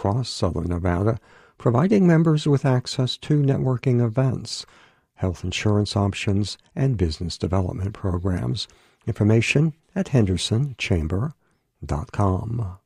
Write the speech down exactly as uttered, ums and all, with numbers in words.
across southern Nevada, providing members with access to networking events, health insurance options, and business development programs. Information at henderson chamber dot com.